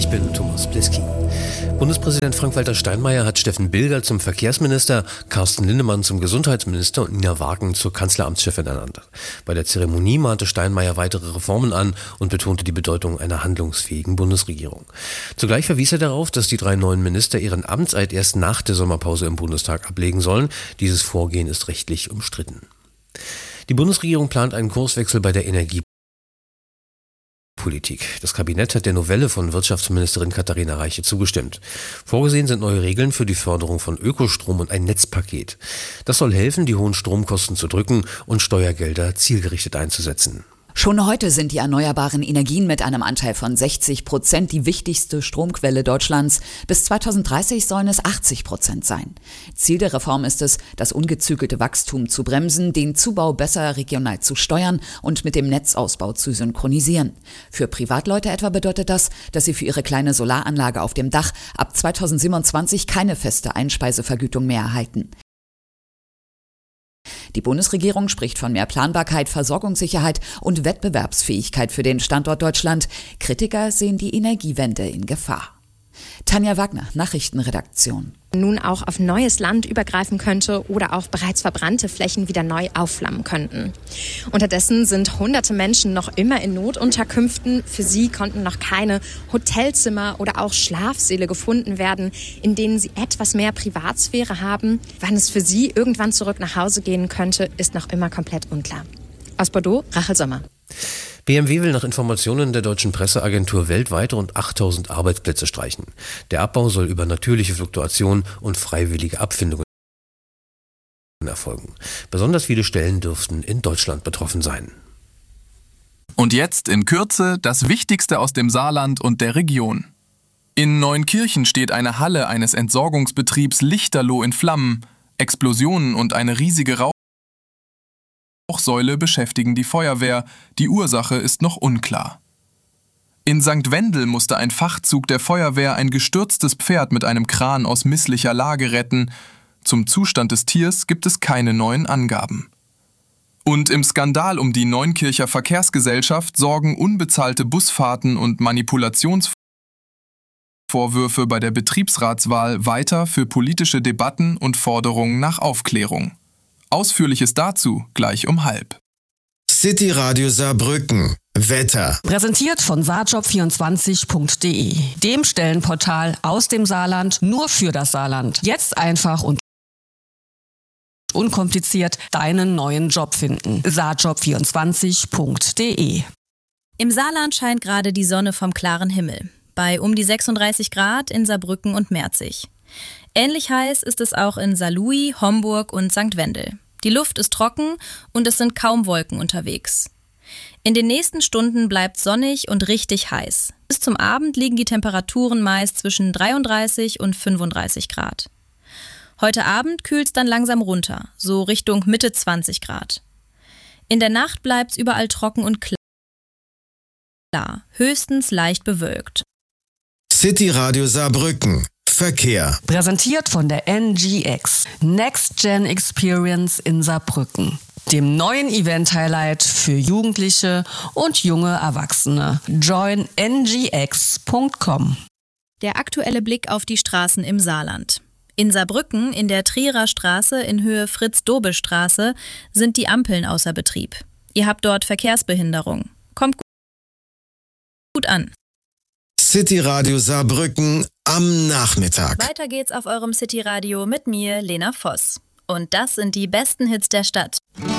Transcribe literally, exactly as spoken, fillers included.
Ich bin Thomas Pleski. Bundespräsident Frank-Walter Steinmeier hat Steffen Bilger zum Verkehrsminister, Carsten Linnemann zum Gesundheitsminister und Nina Wagen zur Kanzleramtschefin ernannt. Bei der Zeremonie mahnte Steinmeier weitere Reformen an und betonte die Bedeutung einer handlungsfähigen Bundesregierung. Zugleich verwies er darauf, dass die drei neuen Minister ihren Amtseid erst nach der Sommerpause im Bundestag ablegen sollen. Dieses Vorgehen ist rechtlich umstritten. Die Bundesregierung plant einen Kurswechsel bei der Energiepolitik. Das Kabinett hat der Novelle von Wirtschaftsministerin Katharina Reiche zugestimmt. Vorgesehen sind neue Regeln für die Förderung von Ökostrom und ein Netzpaket. Das soll helfen, die hohen Stromkosten zu drücken und Steuergelder zielgerichtet einzusetzen. Schon heute sind die erneuerbaren Energien mit einem Anteil von sechzig Prozent die wichtigste Stromquelle Deutschlands. Bis zweitausenddreißig sollen es achtzig Prozent sein. Ziel der Reform ist es, das ungezügelte Wachstum zu bremsen, den Zubau besser regional zu steuern und mit dem Netzausbau zu synchronisieren. Für Privatleute etwa bedeutet das, dass sie für ihre kleine Solaranlage auf dem Dach ab zweitausendsiebenundzwanzig keine feste Einspeisevergütung mehr erhalten. Die Bundesregierung spricht von mehr Planbarkeit, Versorgungssicherheit und Wettbewerbsfähigkeit für den Standort Deutschland. Kritiker sehen die Energiewende in Gefahr. Tanja Wagner, Nachrichtenredaktion. Nun auch auf neues Land übergreifen könnte oder auch bereits verbrannte Flächen wieder neu aufflammen könnten. Unterdessen sind hunderte Menschen noch immer in Notunterkünften. Für sie konnten noch keine Hotelzimmer oder auch Schlafsäle gefunden werden, in denen sie etwas mehr Privatsphäre haben. Wann es für sie irgendwann zurück nach Hause gehen könnte, ist noch immer komplett unklar. Aus Bordeaux, Rachel Sommer. B M W will nach Informationen der deutschen Presseagentur weltweit rund achttausend Arbeitsplätze streichen. Der Abbau soll über natürliche Fluktuation und freiwillige Abfindungen erfolgen. Besonders viele Stellen dürften in Deutschland betroffen sein. Und jetzt in Kürze das Wichtigste aus dem Saarland und der Region. In Neunkirchen steht eine Halle eines Entsorgungsbetriebs lichterloh in Flammen. Explosionen und eine riesige Rauch Rauchsäule beschäftigen die Feuerwehr. Die Ursache ist noch unklar. In Sankt Wendel musste ein Fachzug der Feuerwehr ein gestürztes Pferd mit einem Kran aus misslicher Lage retten. Zum Zustand des Tiers gibt es keine neuen Angaben. Und im Skandal um die Neunkircher Verkehrsgesellschaft sorgen unbezahlte Busfahrten und Manipulationsvorwürfe bei der Betriebsratswahl weiter für politische Debatten und Forderungen nach Aufklärung. Ausführliches dazu gleich um halb. City Radio Saarbrücken. Wetter. Präsentiert von saarjob vierundzwanzig punkt de, dem Stellenportal aus dem Saarland, nur für das Saarland. Jetzt einfach und unkompliziert deinen neuen Job finden. saarjob vierundzwanzig punkt de. Im Saarland scheint gerade die Sonne vom klaren Himmel. Bei um die sechsunddreißig Grad in Saarbrücken und Merzig. Ähnlich heiß ist es auch in Saarlouis, Homburg und Sankt Wendel. Die Luft ist trocken und es sind kaum Wolken unterwegs. In den nächsten Stunden bleibt sonnig und richtig heiß. Bis zum Abend liegen die Temperaturen meist zwischen dreiunddreißig und fünfunddreißig Grad. Heute Abend kühlt es dann langsam runter, so Richtung Mitte zwanzig Grad. In der Nacht bleibt es überall trocken und klar, höchstens leicht bewölkt. City Radio Saarbrücken. Verkehr. Präsentiert von der N G X, Next Gen Experience in Saarbrücken, dem neuen Event-Highlight für Jugendliche und junge Erwachsene. join n g x punkt com. Der aktuelle Blick auf die Straßen im Saarland. In Saarbrücken, in der Trierer Straße in Höhe Fritz-Dobe-Straße, sind die Ampeln außer Betrieb. Ihr habt dort Verkehrsbehinderung. Kommt gut an. City Radio Saarbrücken am Nachmittag. Weiter geht's auf eurem City Radio mit mir, Lena Voss. Und das sind die besten Hits der Stadt.